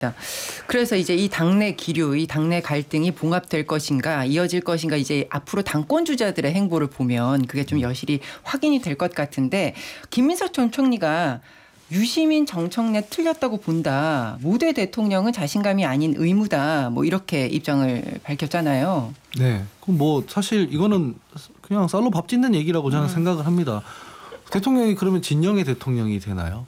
그래서 이제 이 당내 기류, 이 당내 갈등이 봉합될 것인가 이어질 것인가 이제 앞으로 당권 주자들의 행보를 보면 그게 좀 여실히 확인이 될 것 같은데 김민석 전 총리가 유시민 정청래 틀렸다고 본다. 모두 대통령은 자신감이 아닌 의무다. 뭐 이렇게 입장을 밝혔잖아요. 네. 그럼 뭐 사실 이거는 그냥 쌀로 밥 짓는 얘기라고 저는 생각을 합니다. 대통령이 그러면 진영의 대통령이 되나요?